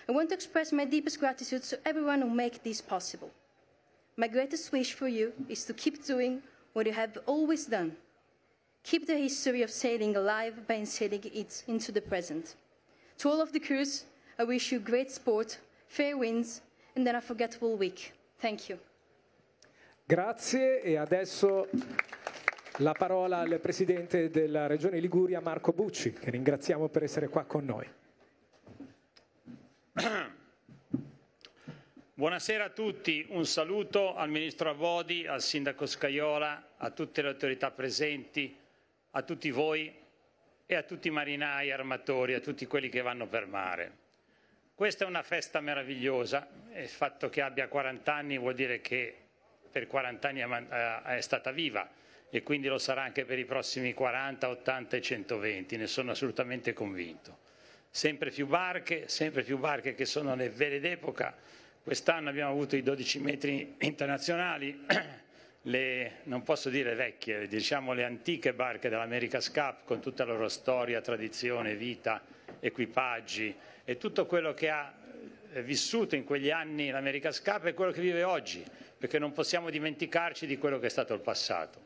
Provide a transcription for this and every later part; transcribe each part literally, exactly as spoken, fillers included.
I want to express my deepest gratitude to everyone who made this possible. My greatest wish for you is to keep doing what you have always done. Keep the history of sailing alive by instilling it into the present. To all of the crews, I wish you great sport, fair winds, and an unforgettable week. Thank you. Grazie, e adesso la parola al Presidente della Regione Liguria, Marco Bucci, che ringraziamo per essere qua con noi. Buonasera a tutti, un saluto al Ministro Avodi, al Sindaco Scajola, a tutte le autorità presenti, a tutti voi e a tutti i marinai, armatori, a tutti quelli che vanno per mare. Questa è una festa meravigliosa e il fatto che abbia quaranta anni vuol dire che per quaranta anni è stata viva e quindi lo sarà anche per i prossimi quaranta, ottanta e centoventi, ne sono assolutamente convinto. Sempre più barche, sempre più barche che sono le vele d'epoca. Quest'anno abbiamo avuto i dodici metri internazionali, le, non posso dire vecchie, diciamo le antiche barche dell'America's Cup con tutta la loro storia, tradizione, vita, equipaggi e tutto quello che ha vissuto in quegli anni l'America's Cup e quello che vive oggi, perché non possiamo dimenticarci di quello che è stato il passato.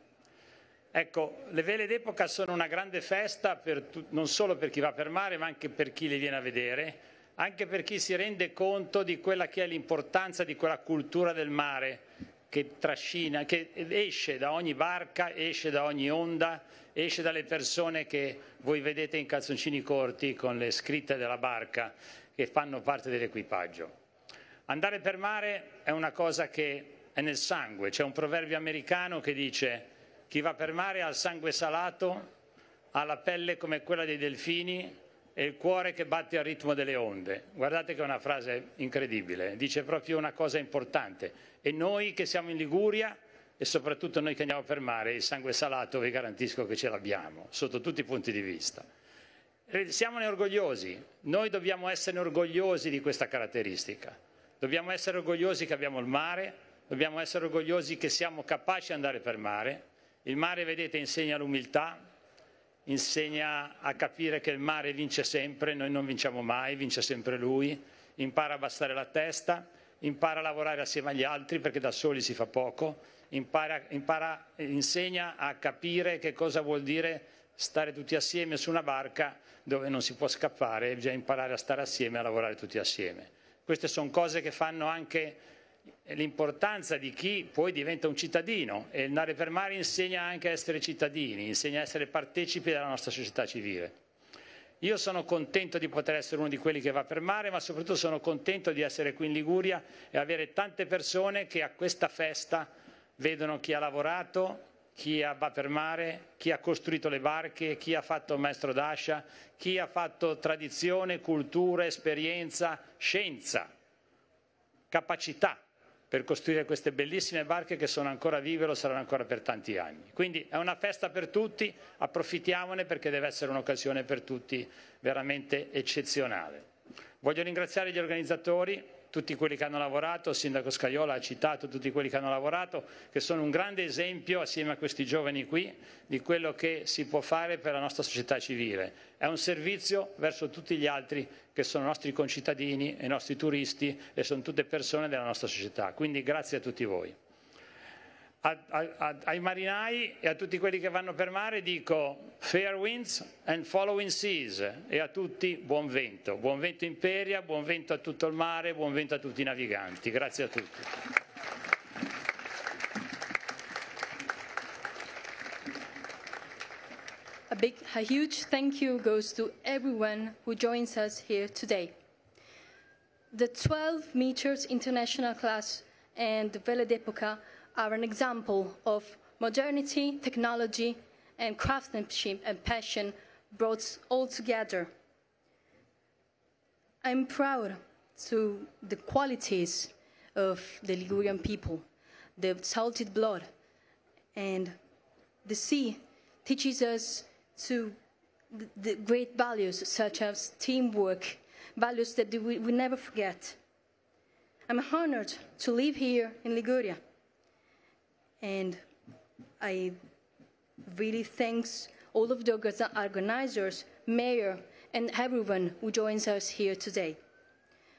Ecco, le vele d'epoca sono una grande festa per tu, non solo per chi va per mare, ma anche per chi le viene a vedere, anche per chi si rende conto di quella che è l'importanza di quella cultura del mare che trascina, che esce da ogni barca, esce da ogni onda, esce dalle persone che voi vedete in calzoncini corti con le scritte della barca che fanno parte dell'equipaggio. Andare per mare è una cosa che è nel sangue. C'è un proverbio americano che dice: chi va per mare ha il sangue salato, ha la pelle come quella dei delfini e il cuore che batte al ritmo delle onde. Guardate che è una frase incredibile, dice proprio una cosa importante. E noi che siamo in Liguria e soprattutto noi che andiamo per mare, il sangue salato vi garantisco che ce l'abbiamo, sotto tutti i punti di vista. Siamone orgogliosi, noi dobbiamo essere orgogliosi di questa caratteristica. Dobbiamo essere orgogliosi che abbiamo il mare, dobbiamo essere orgogliosi che siamo capaci di andare per mare. Il mare, vedete, insegna l'umiltà, insegna a capire che il mare vince sempre, noi non vinciamo mai, vince sempre lui, impara a abbassare la testa, impara a lavorare assieme agli altri perché da soli si fa poco, impara, impara, insegna a capire che cosa vuol dire stare tutti assieme su una barca dove non si può scappare, bisogna imparare a stare assieme e a lavorare tutti assieme. Queste sono cose che fanno anche l'importanza di chi poi diventa un cittadino, e andare per mare insegna anche a essere cittadini, insegna a essere partecipi della nostra società civile. Io sono contento di poter essere uno di quelli che va per mare, ma soprattutto sono contento di essere qui in Liguria e avere tante persone che a questa festa vedono chi ha lavorato, chi va per mare, chi ha costruito le barche, chi ha fatto il maestro d'ascia, chi ha fatto tradizione, cultura, esperienza, scienza, capacità per costruire queste bellissime barche che sono ancora vive e lo saranno ancora per tanti anni. Quindi è una festa per tutti, approfittiamone perché deve essere un'occasione per tutti veramente eccezionale. Voglio ringraziare gli organizzatori, tutti quelli che hanno lavorato, il Sindaco Scajola ha citato tutti quelli che hanno lavorato, che sono un grande esempio assieme a questi giovani qui di quello che si può fare per la nostra società civile. È un servizio verso tutti gli altri che sono nostri concittadini e nostri turisti e sono tutte persone della nostra società. Quindi grazie a tutti voi. A, a, ai marinai e a tutti quelli che vanno per mare dico fair winds and following seas, e a tutti buon vento, buon vento Imperia, buon vento a tutto il mare, buon vento a tutti i naviganti. Grazie a tutti. A big, a huge thank you goes to everyone who joins us here today. The twelve meters international class and the Vele d'Epoca are an example of modernity, technology, and craftsmanship and passion brought all together. I'm proud to the qualities of the Ligurian people, the salted blood, and the sea teaches us to the, the great values such as teamwork, values that we will never forget. I'm honored to live here in Liguria. And I really thank all of the organizers, mayor, and everyone who joins us here today.